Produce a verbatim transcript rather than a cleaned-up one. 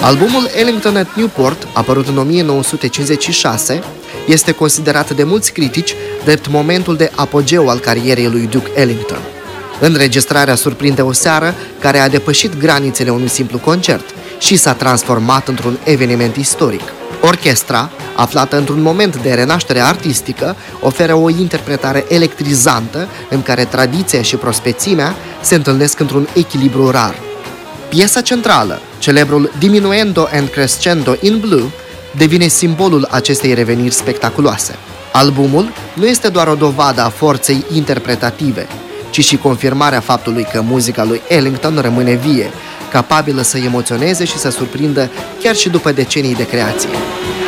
Albumul Ellington at Newport, apărut în o mie nouă sute cincizeci și șase, este considerat de mulți critici drept momentul de apogeu al carierei lui Duke Ellington. Înregistrarea surprinde o seară care a depășit granițele unui simplu concert și s-a transformat într-un eveniment istoric. Orchestra, aflată într-un moment de renaștere artistică, oferă o interpretare electrizantă în care tradiția și prospețimea se întâlnesc într-un echilibru rar. Piesa centrală, celebrul Diminuendo and Crescendo in Blue, devine simbolul acestei reveniri spectaculoase. Albumul nu este doar o dovadă a forței interpretative, ci și confirmarea faptului că muzica lui Ellington rămâne vie, capabilă să emoționeze și să surprindă chiar și după decenii de creație.